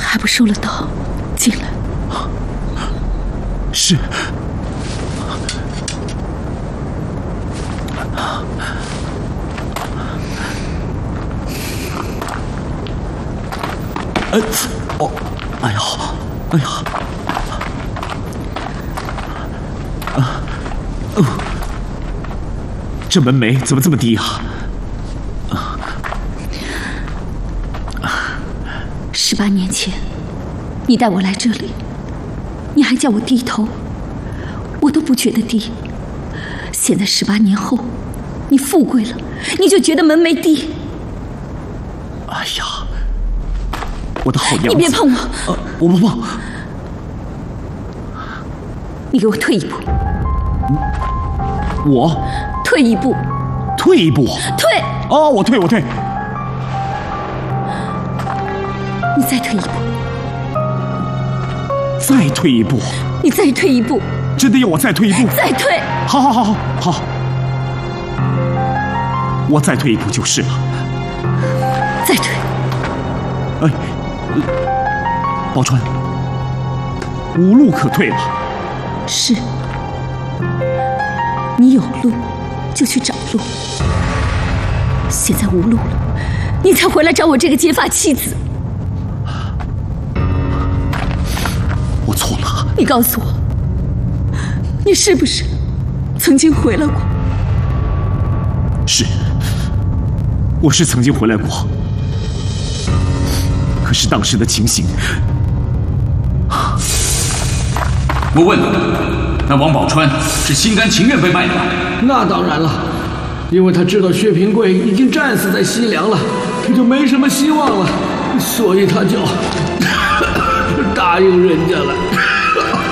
还不收了刀，进来。 是。哦，哎呀，哎呀，这门楣怎么这么低啊 ？18年前，你带我来这里，你还叫我低头，我都不觉得低。现在18年后，你富贵了，你就觉得门楣低。 哎呀，我的好娘子！ 你别碰我！ 我不碰。 你给我退一步！ 我退一步！ 退一步！ 退！ 哦，我退，我退。 你再退一步！ 再退一步！ 你再退一步！ 真的要我再退一步？ 再退！ 好，好，好，好，好，我再退一步就是了。 再退！ 哎，宝钏，无路可退了。 是，你有路就去找路。现在无路了，你才回来找我这个结发妻子。 我错了。 你告诉我，你是不是曾经回来过？ 是，我是曾经回来过。可是当时的情形， 我问那王宝钏是心甘情愿被卖的吗？ 那当然了，因为他知道薛平贵已经战死在西凉了，他就没什么希望了，所以他就答应人家了。